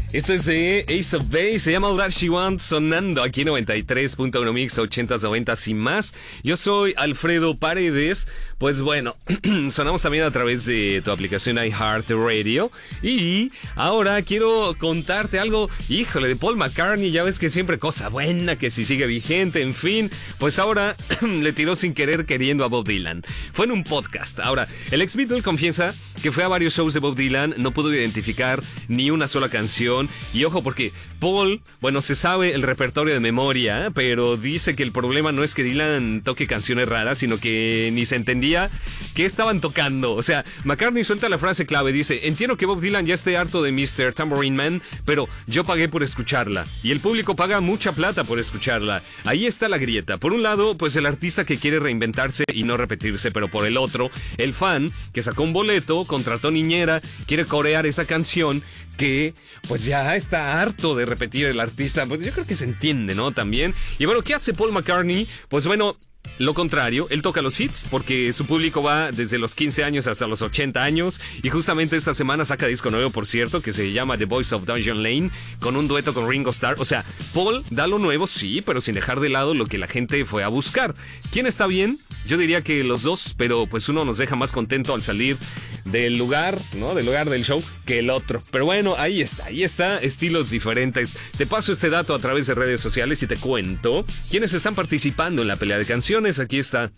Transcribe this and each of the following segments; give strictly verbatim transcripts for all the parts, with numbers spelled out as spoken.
Esto es de Ace of Base, se llama All That She Wants, sonando aquí noventa y tres punto uno Mix, ochentas, noventas y más. Yo soy Alfredo Paredes. Pues bueno, sonamos también a través de tu aplicación iHeartRadio. Y ahora quiero contarte algo, híjole, de Paul McCartney. Ya ves que siempre cosa buena, que si sigue vigente, en fin. Pues ahora le tiró sin querer queriendo a Bob Dylan. Fue en un podcast. Ahora, el ex Beatle confiesa que fue a varios shows de Bob Dylan, no pudo identificar ni una sola canción. Y ojo, porque Paul, bueno, se sabe el repertorio de memoria, pero dice que el problema no es que Dylan toque canciones raras, sino que ni se entendía qué estaban tocando. O sea, McCartney suelta la frase clave, dice: entiendo que Bob Dylan ya esté harto de mister Tambourine Man, pero yo pagué por escucharla, y el público paga mucha plata por escucharla. Ahí está la grieta. Por un lado, pues el artista que quiere reinventarse y no repetirse, pero por el otro, el fan que sacó un boleto, contrató niñera, quiere corear esa canción que pues ya está harto de repetir el artista. Pues yo creo que se entiende, ¿no? También. Y bueno, ¿qué hace Paul McCartney? Pues bueno, lo contrario, él toca los hits porque su público va desde los quince años hasta los ochenta años, y justamente esta semana saca disco nuevo, por cierto, que se llama The Voice of Dungeon Lane, con un dueto con Ringo Starr. O sea, Paul da lo nuevo, sí, pero sin dejar de lado lo que la gente fue a buscar. ¿Quién está bien? Yo diría que los dos, pero pues uno nos deja más contento al salir del lugar, ¿no? Del lugar del show que el otro. Pero bueno, ahí está, ahí está, estilos diferentes. Te paso este dato a través de redes sociales y te cuento quiénes están participando en la pelea de canciones. Aquí está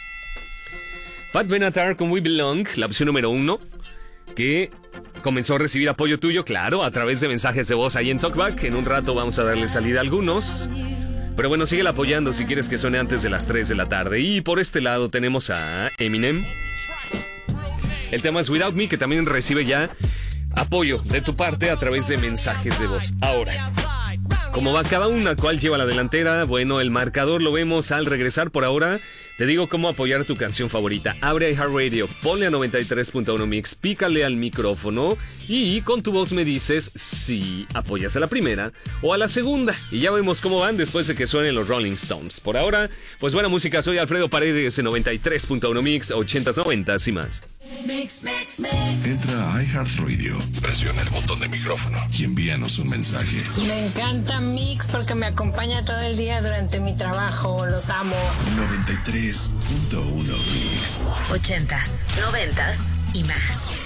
Pat Benatar con We Belong, la opción número uno, que comenzó a recibir apoyo tuyo, claro, a través de mensajes de voz ahí en Talkback. En un rato vamos a darle salida a algunos. Pero bueno, síguela apoyando si quieres que suene antes de las tres de la tarde. Y por este lado tenemos a Eminem. El tema es Without Me, que también recibe ya apoyo de tu parte a través de mensajes de voz. Ahora, ¿cómo va cada una? ¿Cuál lleva la delantera? Bueno, el marcador lo vemos al regresar. Por ahora, te digo cómo apoyar tu canción favorita. Abre iHeartRadio, ponle a noventa y tres punto uno Mix, pícale al micrófono y con tu voz me dices si apoyas a la primera o a la segunda. Y ya vemos cómo van después de que suenen los Rolling Stones. Por ahora, pues buena música. Soy Alfredo Paredes en noventa y tres punto uno Mix, ochentas, noventas y más. Mix, mix, mix. Entra a iHeartRadio, presiona el botón de micrófono y envíanos un mensaje. Me encanta Mix porque me acompaña todo el día durante mi trabajo. Los amo. noventa y tres punto uno Mix. Ochentas, noventas y más.